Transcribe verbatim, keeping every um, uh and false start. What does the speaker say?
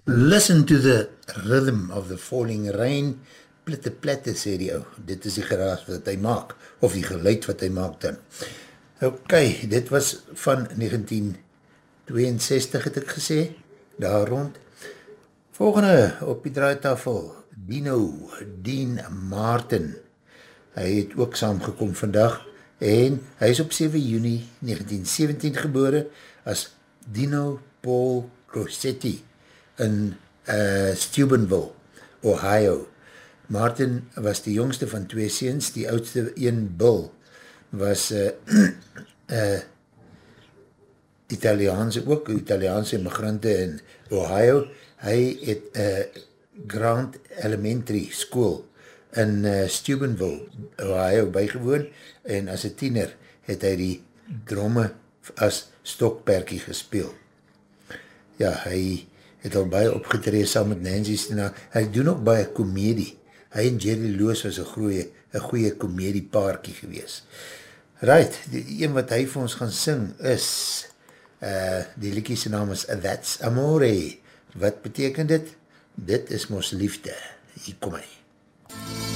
Listen to the rhythm of the falling rain. Plitte platte, sê die ou. Dit is die geraas wat hy maak, of die geluid wat hy maak dan. Ok, dit was van negentien tweeënzestig het ek gesê, daar rond. Volgende op die draaitafel, Dino, Dean Martin. Hy het ook saamgekom vandag, en hy is op sewe Junie negentien sewentien gebore as Dino Paul Rossetti in uh, Steubenville, Ohio. Martin was die jongste van twee seuns, die oudste een Bill was uh, uh, Italiaanse ook, Italiaanse immigrante in Ohio. Hy het uh, Grant Elementary School in uh, Steubenville, Ohio bygewoon, en as 'n tiener het hy die dromme as stokperkie gespeel. Ja, hy het al baie opgetree saam met Nancy Stina. Hy doen ook baie komedie. Hy en Jerry Loos was een goeie, een goeie komediepaarkie gewees. Right, die een wat hy vir ons gaan sing is, uh, die liedjie se naam is That's Amore. Wat beteken dit? Dit is mos liefde. Hier kom hy.